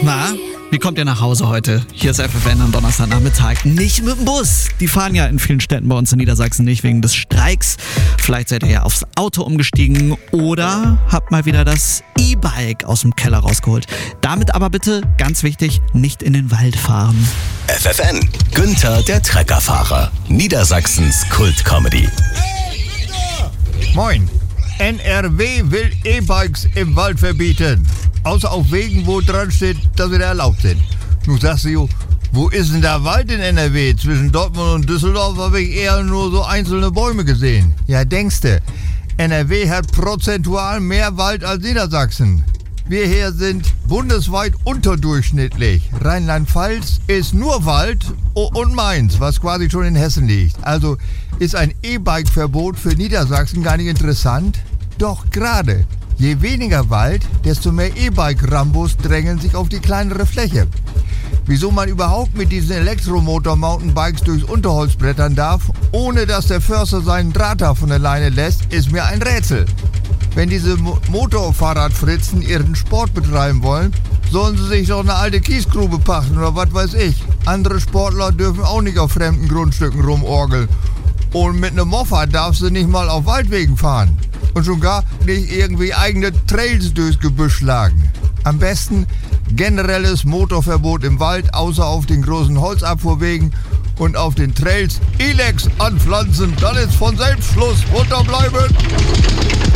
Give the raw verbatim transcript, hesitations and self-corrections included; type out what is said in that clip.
Na, wie kommt ihr nach Hause heute? Hier ist F F N am Donnerstagnachmittag. Nicht mit dem Bus. Die fahren ja in vielen Städten bei uns in Niedersachsen nicht wegen des Streiks. Vielleicht seid ihr ja aufs Auto umgestiegen oder habt mal wieder das E-Bike aus dem Keller rausgeholt. Damit aber bitte, ganz wichtig, nicht in den Wald fahren. F F N, Günther der Treckerfahrer. Niedersachsens Kult-Comedy. Moin. N R W will E-Bikes im Wald verbieten. Außer auf Wegen, wo dran steht, dass sie da erlaubt sind. Nun sagst du, wo ist denn der Wald in N R W? Zwischen Dortmund und Düsseldorf habe ich eher nur so einzelne Bäume gesehen. Ja, denkste, N R W hat prozentual mehr Wald als Niedersachsen. Wir hier sind bundesweit unterdurchschnittlich. Rheinland-Pfalz ist nur Wald und Mainz, was quasi schon in Hessen liegt. Also ist ein E-Bike-Verbot für Niedersachsen gar nicht interessant? Doch gerade. Je weniger Wald, desto mehr E-Bike-Rambos drängen sich auf die kleinere Fläche. Wieso man überhaupt mit diesen Elektromotor-Mountainbikes durchs Unterholz brettern darf, ohne dass der Förster seinen Draht da von der Leine lässt, ist mir ein Rätsel. Wenn diese Mo- Motorfahrradfritzen ihren Sport betreiben wollen, sollen sie sich doch eine alte Kiesgrube pachten oder was weiß ich. Andere Sportler dürfen auch nicht auf fremden Grundstücken rumorgeln. Und mit einem Moffat darfst du nicht mal auf Waldwegen fahren. Und schon gar nicht irgendwie eigene Trails durchs Gebüsch schlagen. Am besten generelles Motorverbot im Wald, außer auf den großen Holzabfuhrwegen und auf den Trails Ilex anpflanzen. Dann ist von selbst Schluss. Runterbleiben!